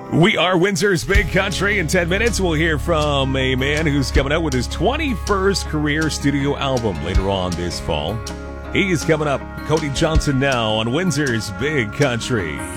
We are Windsor's Big Country. In 10 minutes, we'll hear from a man who's coming out with his 21st career studio album later on this fall. He's coming up. Cody Johnson now on Windsor's Big Country.